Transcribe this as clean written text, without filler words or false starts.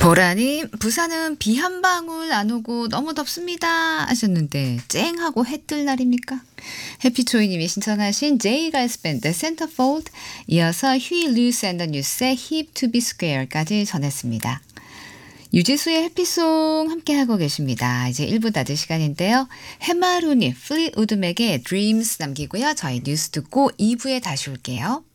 보라님, 부산은 비 한 방울 안 오고 너무 덥습니다 하셨는데 쨍하고 해 뜰 날입니까? 해피초이님이 신청하신 제이 갈스 밴드 센터폴드, 이어서 휴이 루스 앤더 뉴스의 Hip to be Square까지 전했습니다. 유지수의 해피송 함께하고 계십니다. 이제 1부 닫을 시간인데요. 해마루님, 플리우드맥의 Dreams 남기고요. 저희 뉴스 듣고 2부에 다시 올게요.